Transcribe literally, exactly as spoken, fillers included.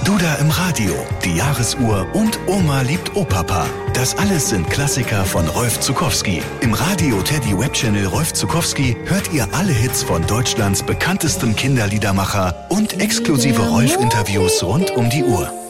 Duda im Radio, die Jahresuhr und Oma liebt Opapa. Das alles sind Klassiker von Rolf Zuckowski. Im Radio Teddy Webchannel Rolf Zuckowski hört ihr alle Hits von Deutschlands bekanntestem Kinderliedermacher und exklusive Rolf-Interviews rund um die Uhr.